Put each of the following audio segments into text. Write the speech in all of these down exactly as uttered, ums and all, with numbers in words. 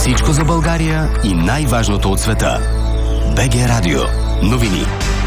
Всичко за България и най-важното от света. БГ Радио. Новини.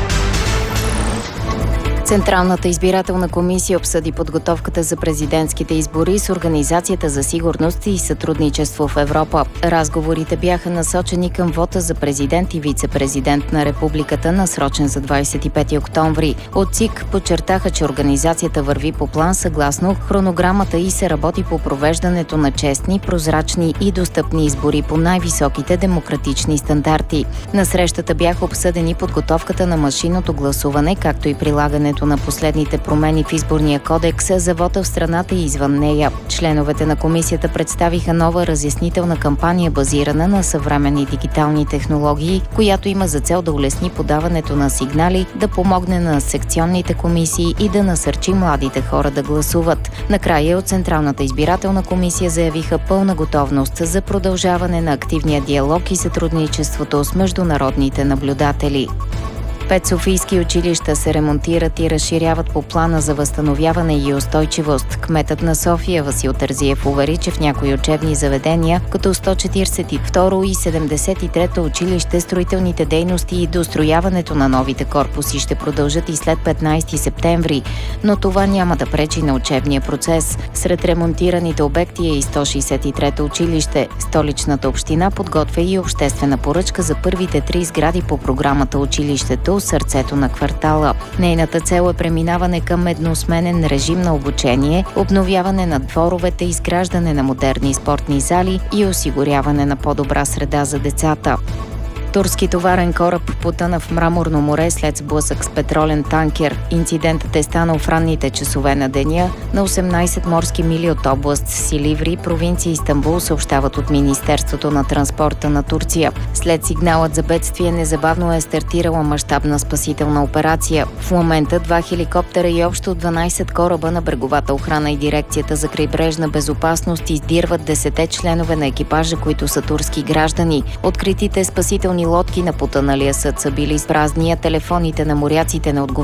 Централната избирателна комисия обсъди подготовката за президентските избори с Организацията за сигурност и сътрудничество в Европа. Разговорите бяха насочени към вота за президент и вице-президент на републиката, насрочен за двадесет и пети октомври. От ЦИК подчертаха, че организацията върви по план съгласно хронограмата и се работи по провеждането на честни, прозрачни и достъпни избори по най-високите демократични стандарти. На срещата бяха обсъдени подготовката на машинното гласуване, както и прилагането на последните промени в изборния кодекс за вота в страната и извън нея. Членовете на комисията представиха нова разяснителна кампания, базирана на съвременни дигитални технологии, която има за цел да улесни подаването на сигнали, да помогне на секционните комисии и да насърчи младите хора да гласуват. Накрая от Централната избирателна комисия заявиха пълна готовност за продължаване на активния диалог и сътрудничеството с международните наблюдатели. Пет софийски училища се ремонтират и разширяват по плана за възстановяване и устойчивост. Кметът на София Васил Терзиев увери, че в някои учебни заведения, като сто четиридесет и второ и седемдесет и трето училище, строителните дейности и дострояването на новите корпуси ще продължат и след петнадесети септември, но това няма да пречи на учебния процес. Сред ремонтираните обекти е и сто шестдесет и трето училище. Столичната община подготвя и обществена поръчка за първите три сгради по програмата Училището, сърцето на квартала. Нейната цел е преминаване към едносменен режим на обучение, обновяване на дворовете, изграждане на модерни спортни зали и осигуряване на по-добра среда за децата. Турски товарен кораб потъна в Мраморно море след сблъсък с петролен танкер. Инцидентът е станал в ранните часове на деня на осемнадесет морски мили от област Силиври, провинция Истанбул, съобщават от Министерството на транспорта на Турция. След сигналът за бедствие незабавно е стартирала мащабна спасителна операция. В момента два хеликоптера и общо дванадесет кораба на бреговата охрана и дирекцията за крайбрежна безопасност издирват десетте членове на екипажа, които са турски граждани. Откритите спасителни лодки на потъналия съд са били с празни, а телефоните на моряците не отговарят